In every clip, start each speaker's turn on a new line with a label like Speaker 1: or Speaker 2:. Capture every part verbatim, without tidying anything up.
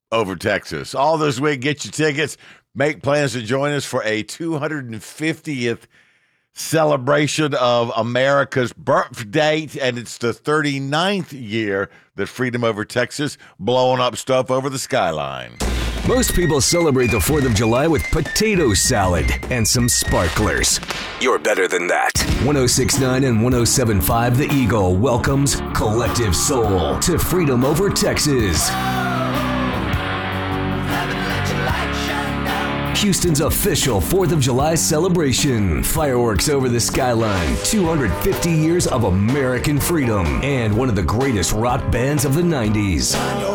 Speaker 1: over Texas. All this week, get your tickets. Make plans to join us for a two hundred fiftieth celebration of America's birth date, and it's the thirty-ninth year that Freedom Over Texas blowing up stuff over the skyline.
Speaker 2: Most people celebrate the fourth of July with potato salad and some sparklers. You're better than that. one oh six point nine and one oh seven point five The Eagle welcomes Collective Soul to Freedom Over Texas. Houston's official fourth of July celebration. Fireworks over the skyline. two hundred fifty years of American freedom. And one of the greatest rock bands of the nineties.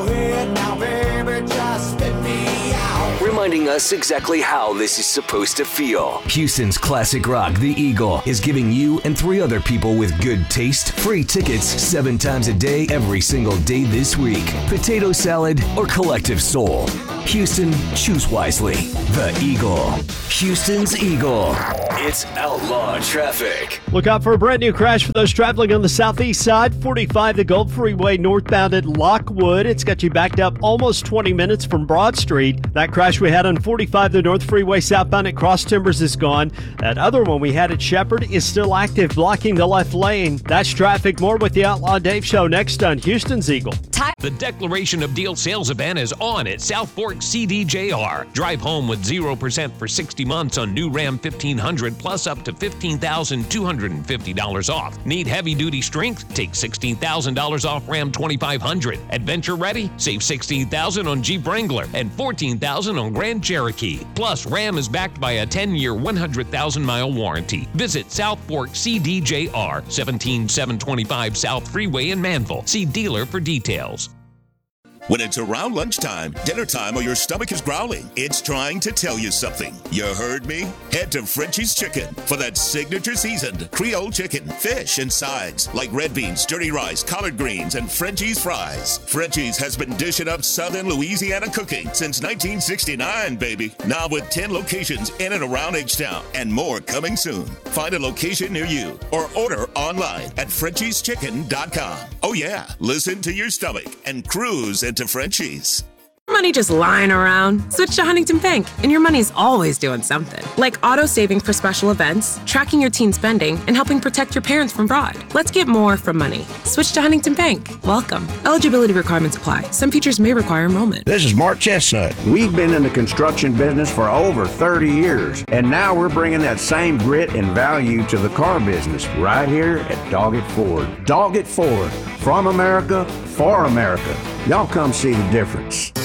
Speaker 2: Reminding us exactly how this is supposed to feel. Houston's classic rock, The Eagle, is giving you and three other people with good taste free tickets seven times a day, every single day this week. Potato salad or Collective Soul. Houston, choose wisely. The Eagle. Houston's Eagle. It's outlaw traffic.
Speaker 3: Look out for a brand new crash for those traveling on the southeast side. forty-five, the Gold Freeway northbound at Lockwood. It's got you backed up almost twenty minutes from Broad Street. That crash we had on forty-five, the North Freeway southbound at Cross Timbers is gone. That other one we had at Shepherd is still active, blocking the left lane. That's traffic. More with the Outlaw Dave Show next on Houston's Eagle.
Speaker 4: The Declaration of Deal sales event is on at South Fork C D J R. Drive home with zero percent for sixty months on new Ram fifteen hundred plus up to fifteen thousand two hundred fifty dollars off. Need heavy-duty strength? Take sixteen thousand dollars off Ram twenty-five hundred. Adventure ready? Save sixteen thousand dollars on Jeep Wrangler and fourteen thousand dollars on Grand Cherokee. Plus, Ram is backed by a ten-year, one hundred thousand mile warranty. Visit South Fork C D J R, seventeen seven twenty-five South Freeway in Manville. See dealer for details.
Speaker 5: When it's around lunchtime, dinner time, or your stomach is growling, it's trying to tell you something. You heard me? Head to Frenchie's Chicken for that signature seasoned Creole chicken, fish, and sides like red beans, dirty rice, collard greens, and Frenchie's fries. Frenchie's has been dishing up Southern Louisiana cooking since nineteen sixty-nine, baby. Now with ten locations in and around H-Town and more coming soon. Find a location near you or order online at Frenchies Chicken dot com. Oh yeah, listen to your stomach and cruise into Frenchies.
Speaker 6: Money just lying around? Switch to Huntington Bank, and your money's always doing something. Like auto saving for special events, tracking your teen spending, and helping protect your parents from fraud. Let's get more from money. Switch to Huntington Bank. Welcome. Eligibility requirements apply. Some features may require enrollment.
Speaker 7: This is Mark Chestnut. We've been in the construction business for over thirty years, and now we're bringing that same grit and value to the car business right here at Doggett Ford. Doggett Ford. From America, for America. Y'all come see the difference.